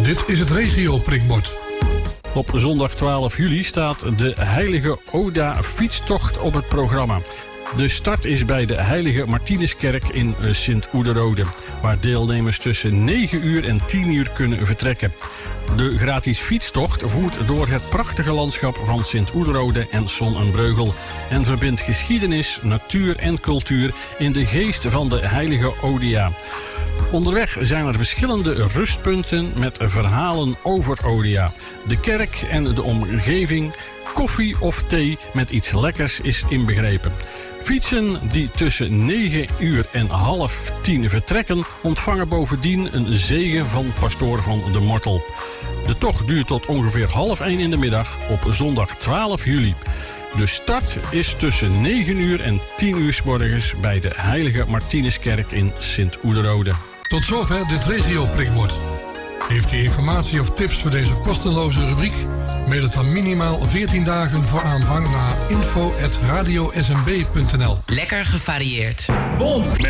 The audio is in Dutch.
Dit is het regio-prikbord. Op zondag 12 juli staat de Heilige Oda fietstocht op het programma. De start is bij de Heilige Martinuskerk in Sint-Oederode, waar deelnemers tussen 9 uur en 10 uur kunnen vertrekken. De gratis fietstocht voert door het prachtige landschap van Sint-Oederode en Sonnenbreugel en verbindt geschiedenis, natuur en cultuur in de geest van de Heilige Odia. Onderweg zijn er verschillende rustpunten met verhalen over Odia, de kerk en de omgeving. Koffie of thee met iets lekkers is inbegrepen. Fietsen die tussen 9 uur en half 10 vertrekken ontvangen bovendien een zegen van pastoor van de Mortel. De tocht duurt tot ongeveer half 1 in de middag op zondag 12 juli. De start is tussen 9 uur en 10 uur 's morgens bij de Heilige Martinuskerk in Sint-Oederode. Tot zover dit regio-prikbord. Heeft u informatie of tips voor deze kosteloze rubriek? Mail het dan minimaal 14 dagen voor aanvang naar info@radiosmb.nl. Lekker gevarieerd. Bond met